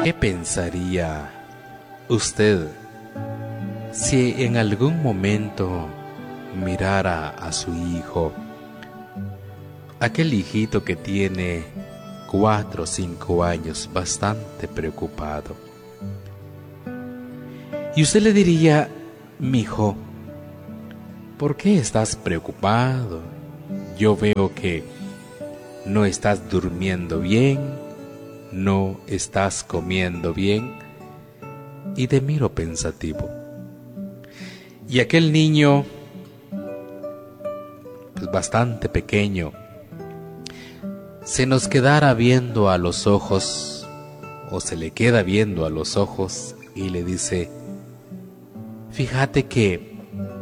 ¿Qué pensaría usted si en algún momento mirara a su hijo, aquel hijito que tiene 4 o 5 años, bastante preocupado? Y usted le diría: mijo, ¿por qué estás preocupado? Yo veo que no estás durmiendo bien, no estás comiendo bien. Y te miro pensativo. Y aquel niño, pues bastante pequeño, se nos quedara viendo a los ojos, o se le queda viendo a los ojos, y le dice: fíjate que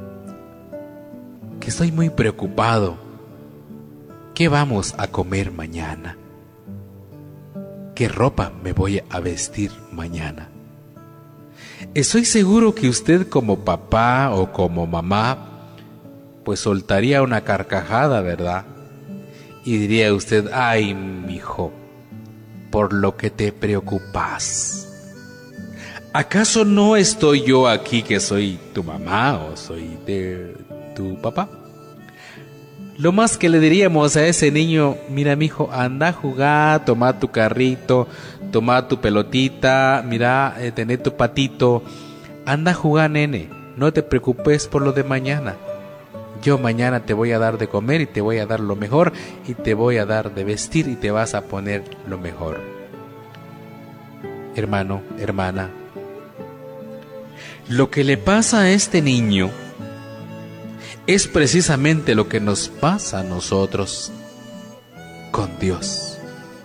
estoy muy preocupado. ¿Qué vamos a comer mañana? ¿Qué ropa me voy a vestir mañana? Estoy seguro que usted, como papá o como mamá, pues soltaría una carcajada, ¿verdad? Y diría usted: ay, mijo, por lo que te preocupas. ¿Acaso no estoy yo aquí, que soy tu mamá o soy de tu papá? Lo más que le diríamos a ese niño: mira, mijo, anda a jugar, toma tu carrito, toma tu pelotita, mira, tené tu patito, anda a jugar, nene, no te preocupes por lo de mañana. Yo mañana te voy a dar de comer y te voy a dar lo mejor, y te voy a dar de vestir y te vas a poner lo mejor. Hermano, hermana, lo que le pasa a este niño es precisamente lo que nos pasa a nosotros con Dios.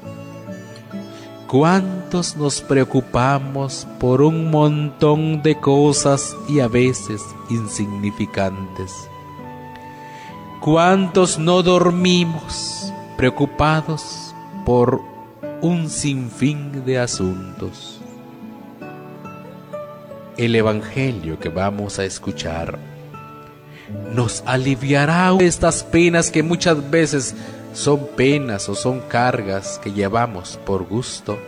¿Cuántos nos preocupamos por un montón de cosas y a veces insignificantes? ¿Cuántos no dormimos preocupados por un sinfín de asuntos? El Evangelio que vamos a escuchar nos aliviará estas penas que muchas veces son penas o son cargas que llevamos por gusto.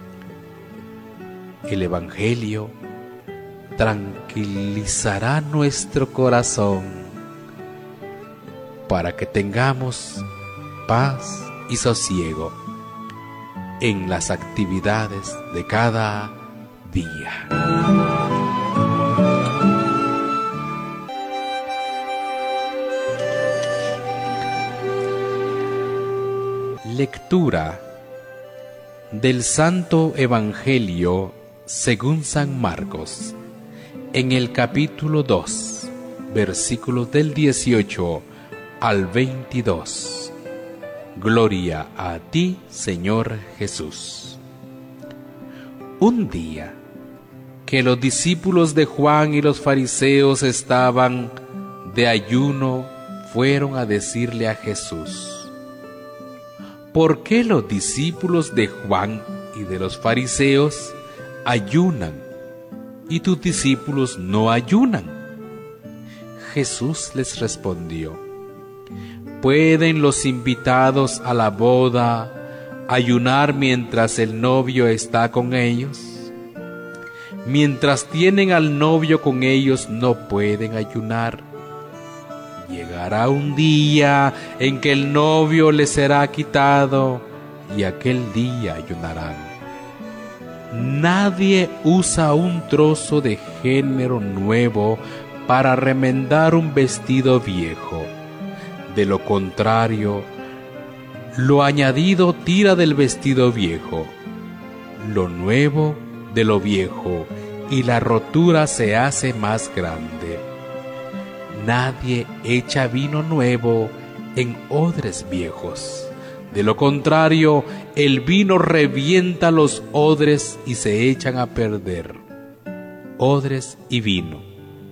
El Evangelio tranquilizará nuestro corazón para que tengamos paz y sosiego en las actividades de cada día. Lectura del Santo Evangelio según San Marcos, en el capítulo 2, versículos del 18 al 22. Gloria a ti, Señor Jesús. Un día que los discípulos de Juan y los fariseos estaban de ayuno, fueron a decirle a Jesús: ¿por qué los discípulos de Juan y de los fariseos ayunan y tus discípulos no ayunan? Jesús les respondió: ¿pueden los invitados a la boda ayunar mientras el novio está con ellos? Mientras tienen al novio con ellos, no pueden ayunar. Llegará un día en que el novio les será quitado, y aquel día ayunarán. Nadie usa un trozo de género nuevo para remendar un vestido viejo. De lo contrario, lo añadido tira del vestido viejo, lo nuevo de lo viejo, y la rotura se hace más grande. Nadie echa vino nuevo en odres viejos. De lo contrario, el vino revienta los odres y se echan a perder. Odres y vino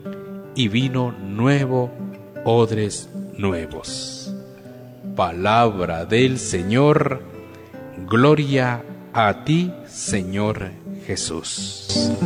nuevo, odres nuevos. Palabra del Señor. Gloria a ti, Señor Jesús.